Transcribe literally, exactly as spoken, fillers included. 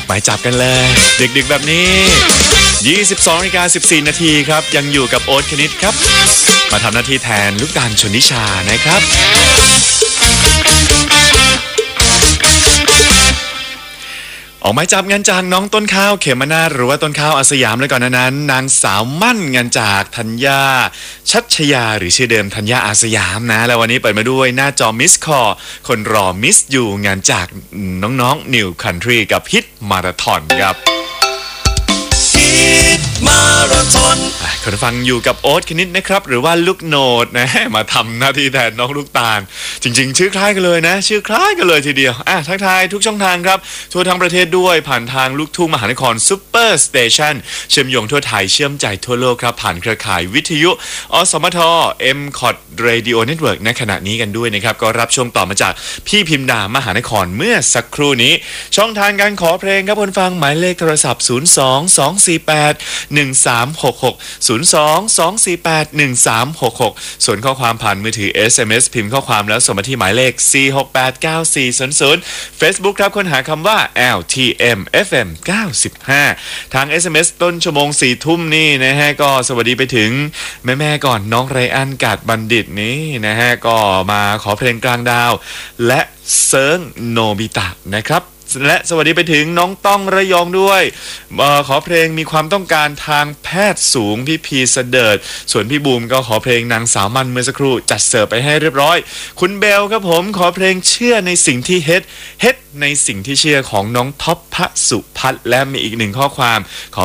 หมายจับกันเลยดึกๆแบบนี้ยี่สิบสองนาฬิกาสิบสี่นาทีครับยังอยู่กับโอ๊ตคณิตครับมาทำหน้าที่แทนลูกตาลชนนิชานะครับออกหมายจับงานจากน้องต้นข้าวเขมนาถหรือว่าต้นข้าวอาสยามเลยก่อนนั้นนางสาวมั่นงานจากธัญญาชัชยาหรือชื่อเดิมธัญญาอาสยามนะแล้ววันนี้เปิดมาด้วยหน้าจอมิสคอร์คนรอมิสอยู่งานจากน้องๆนิวคันทรีกับฮิตมาราธอนครับมาราธอนคุณฟังอยู่กับโอ๊ตคณิตนะครับหรือว่าลูกโนดนะมาทำหน้าที่แทนน้องลูกตาลจริงๆชื่อคล้ายกันเลยนะชื่อคล้ายกันเลยทีเดียวอ่ะทักทายทุกช่องทางครับทั่วทั้งประเทศด้วยผ่านทางลูกทุ่งมหานครซุปเปอร์สเตชันเชื่อมโยงทั่วไทยเชื่อมใจทั่วโลกครับผ่านเครือข่ายวิทยุอสมท เอ็ม คอท Radio Network ในขณะนี้กันด้วยนะครับก็รับช่วงต่อมาจากพี่พิมดามหานครเมื่อสักครู่นี้ช่องทางการขอเพลงครับคุณฟังหมายเลขโทรศัพท์ศูนย์ สอง สอง สี่ แปด หนึ่ง สาม หก หก ศูนย์ สอง สอง สี่ แปด หนึ่ง สาม หก หกส่วนข้อความผ่านมือถือ เอส เอ็ม เอส พิมพ์ข้อความแล้วส่งมาที่หมายเลขสี่ หก แปด เก้า สี่ ศูนย์ ศูนย์ Facebook ครับค้นหาคำว่า แอล ที เอ็ม เอฟ เอ็ม เก้าสิบห้าทาง เอส เอ็ม เอส ต้นชั่วโมงสี่ทุ่มนี่นะฮะก็สวัสดีไปถึงแม่ๆก่อนน้องไรอันกาดบัณฑิตนี่นะฮะก็มาขอเพลงกลางดาวและเซิร์งโนบิตะนะครับและสวัสดีไปถึงน้องต้องระยองด้วยเอ่อขอเพลงมีความต้องการทางแพทย์สูงพี่พีเสดิร์ดส่วนพี่บูมก็ขอเพลงนางสาวมันเมื่อสักครู่จัดเสิร์ฟไปให้เรียบร้อยคุณเบลครับผมขอเพลงเชื่อในสิ่งที่เฮ็ดเฮ็ดในสิ่งที่เชื่อของน้องท็อปพระสุพัฒน์และมีอีกหนึ่งข้อความขอ